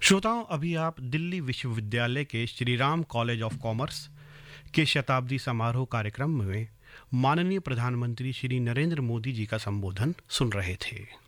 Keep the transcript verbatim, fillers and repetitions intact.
श्रोताओं, अभी आप दिल्ली विश्वविद्यालय के श्रीराम कॉलेज ऑफ कॉमर्स के शताब्दी समारोह कार्यक्रम में माननीय प्रधानमंत्री श्री नरेंद्र मोदी जी का संबोधन सुन रहे थे।